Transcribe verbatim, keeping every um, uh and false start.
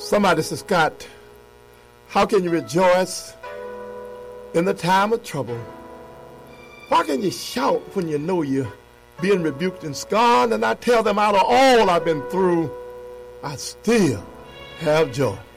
Somebody says, Scott, how can you rejoice in the time of trouble? Why can you shout when you know you're being rebuked and scorned? And I tell them, out of all I've been through, I still have joy.